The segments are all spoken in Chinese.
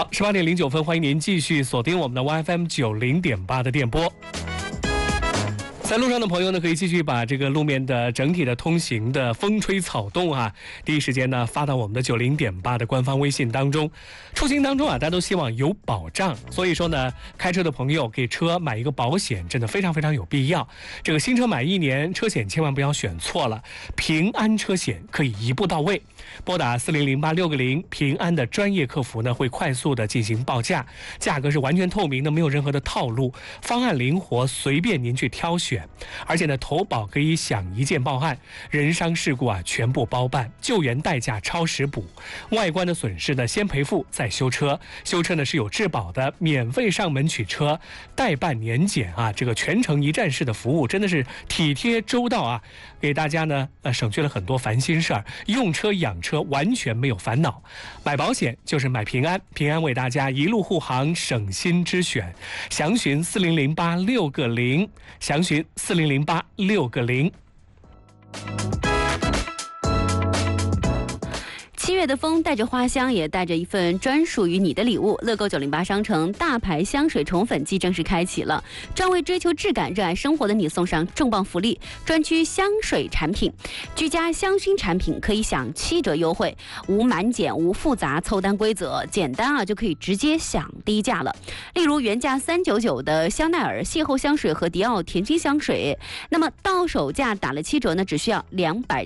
好，18:09，欢迎您继续锁定我们的 YFM 90.8的电波。在路上的朋友呢，可以继续把这个路面的整体的通行的风吹草动啊，第一时间呢发到我们的90.8的官方微信当中。出行当中啊，大家都希望有保障，所以说呢，开车的朋友给车买一个保险，真的非常非常有必要。这个新车买1年，车险千万不要选错了，平安车险可以一步到位。拨打400860，平安的专业客服呢会快速的进行报价，价格是完全透明的，没有任何的套路，方案灵活，随便您去挑选。而且呢，投保可以享一键报案，人伤事故啊全部包办，救援代价超时补，外观的损失呢先赔付再修车，修车呢是有质保的，免费上门取车，代办年检啊，这个全程一站式的服务真的是体贴周到啊，给大家呢省去了很多烦心事儿，用车养车完全没有烦恼。买保险就是买平安，平安为大家一路护航，省心之选。详询400860，详询400860。 7月的风带着花香，也带着一份专属于你的礼物。乐购908商城大牌香水宠粉季正式开启了，专为追求质感、热爱生活的你送上重磅福利，专区香水产品、居家香薰产品可以享7折优惠，无满减、无复杂凑单规则，简单啊就可以直接享低价了。例如原价399的香奈儿邂逅香水和迪奥甜心香水，那么到手价打了7折呢，只需要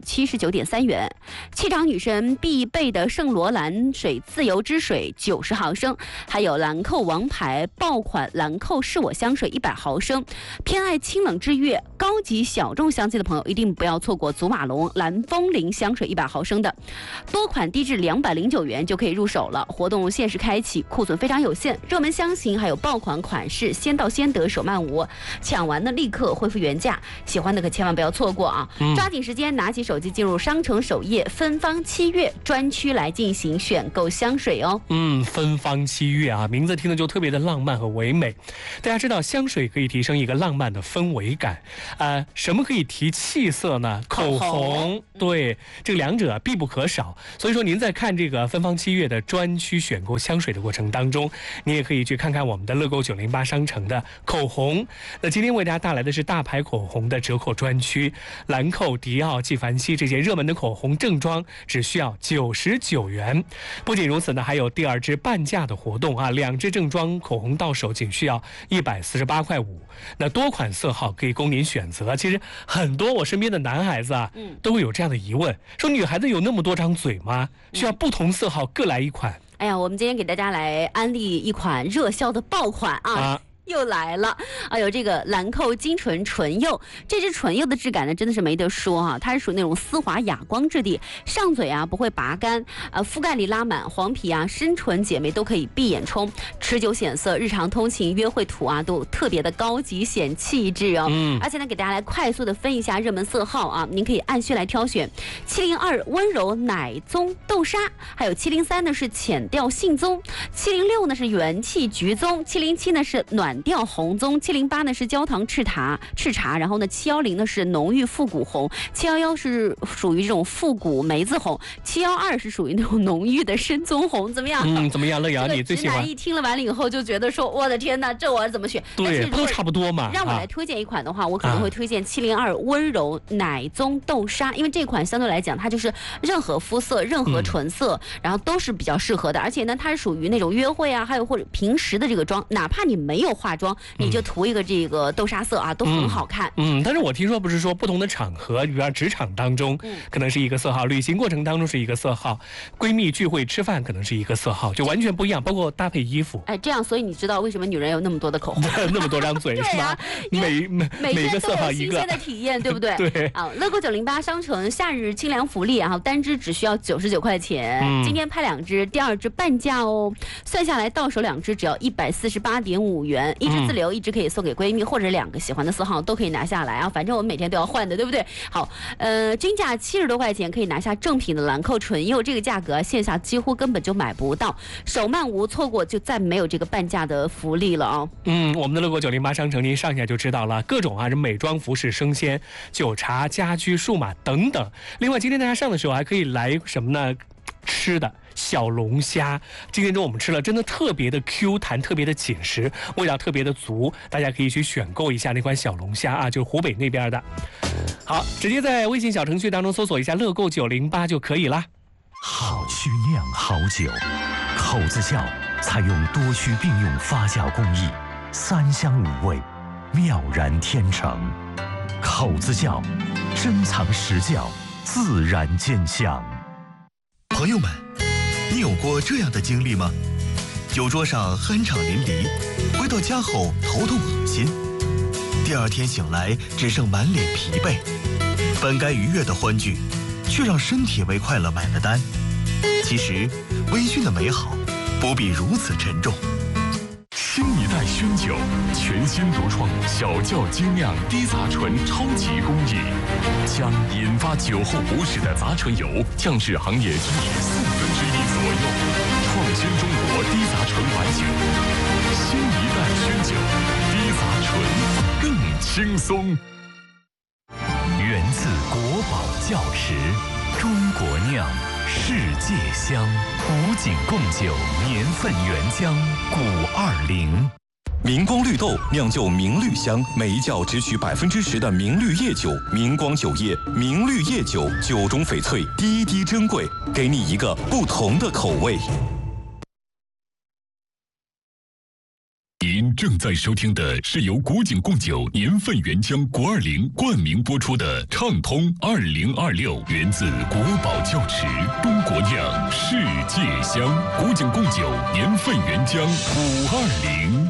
279.3元。气场女神必备的圣罗兰水自由之水90毫升，还有兰蔻王牌爆款兰蔻是我香水100毫升。偏爱清冷之悦、高级小众香气的朋友一定不要错过祖马龙蓝风铃香水100毫升的，多款低至209元就可以入手了。活动限时开启，库存非常有限，热门香型还有爆款款式，先到先得，手慢无，抢完呢立刻恢复原价，喜欢的可千万不要错过啊！抓紧时间，拿起手机进入商城首页芬芳7月专区来进行选购香水哦。 芬芳7月啊，名字听着就特别的浪漫和唯美。大家知道香水可以提升一个浪漫的氛围感，什么可以提气色呢？口红，对，这个两者必不可少。所以说您在看这个芬芳7月的专区选购香水的过程当中，你也可以去看看我们的乐购908商城的口红。那今天为大家带来的是大牌口红的折扣专区，兰蔻、迪奥、纪梵希这些热门的口红正装只需要99元。不仅如此呢，还有第2支半价的活动啊，2支正装口红到手仅需要148.5块。那多款色号可以供您选择。其实很多我身边的男孩子啊，都会有这样的疑问，说女孩子有那么多张嘴吗？需要不同色号各来一款？ 哎呀，我们今天给大家来安利一款热销的爆款啊又来了，有这个兰蔻精纯唇釉，这支唇釉的质感呢真的是没得说啊，它是属于那种丝滑哑光质地，上嘴啊不会拔干，覆盖力拉满，黄皮啊深唇姐妹都可以闭眼冲，持久显色，日常通勤约会图啊都特别的高级显气质哦。而且呢给大家来快速的分一下热门色号啊，您可以按需来挑选，702温柔奶棕豆沙，还有703呢是浅调杏棕，706呢是元气橘棕，707呢是暖调红棕，708呢是焦糖赤茶，然后呢710呢是浓郁复古红，711是属于这种复古梅子红，712是属于那种浓郁的深棕红，怎么样？ 怎么样？乐瑶，你最喜欢？直男一听了完了以后就觉得说，我的天哪，这我怎么选？ 对，不都差不多嘛。 让我来推荐一款的话，我可能会推荐702温柔奶棕豆沙，因为这款相对来讲它就是任何肤色、任何唇色，然后都是比较适合的，而且呢它是属于那种约会啊，还有或者平时的这个妆，哪怕你没有化妆，你就涂一个这个豆沙色啊，都很好看。 但是我听说不是说不同的场合，比方职场当中，可能是一个色号，旅行过程当中是一个色号，闺蜜聚会吃饭可能是一个色号，就完全不一样，包括搭配衣服。 这样，所以你知道为什么女人有那么多的口红， 那么多张嘴是吧？每个色号一个，新鲜的体验，对不对？ 对。 乐购908商城夏日清凉福利，然后单支只需要99块钱，今天拍2支，第2支半价哦，算下来到手2支只要148.5元，一支自留，一支可以送给闺蜜，或者2个喜欢的色号都可以拿下来啊，反正我们每天都要换的，对不对？好，均价70多块钱可以拿下正品的兰蔻唇釉，这个价格线下几乎根本就买不到，手慢无，错过就再没有这个半价的福利了啊。 我们的乐购908商城您上下就知道了，各种美妆、服饰、生鲜、酒茶、家居、数码等等。另外今天大家上的时候还可以来什么呢？吃的。 小龙虾。今天中午我们吃了，真的特别的 Q 弹，特别的紧实，味道特别的足，大家可以去选购一下那款小龙虾啊，就是湖北那边的。好，直接在微信小程序当中搜索一下乐购908就可以啦。 好曲酿好酒，口子窖采用多区并用发酵工艺，3香5味，妙然天成。口子窖，珍藏实窖，自然见香。 朋友们，你有过这样的经历吗？酒桌上酣畅淋漓，回到家后头痛恶心，第2天醒来只剩满脸疲惫，本该愉悦的欢聚，却让身体为快乐买了单。其实，微醺的美好不必如此沉重。 新一代熏酒，全新独创小窖精酿低杂醇超级工艺，将引发酒后不适的杂醇油降至行业均值1/4左右，创新中国低杂醇白酒。新一代熏酒，低杂醇更轻松。 源自国宝窖池，中国酿，世界香。古井贡酒年份原浆520。 明光绿豆酿就明绿香，每一窖只取10%的明绿叶酒。明光酒业明绿叶酒，酒中翡翠，滴滴珍贵，给你一个不同的口味。 您正在收听的是由古井贡酒年份原浆520冠名播出的《畅通2026》，源自国宝窖池，中国酿，世界香。古井贡酒年份原浆520。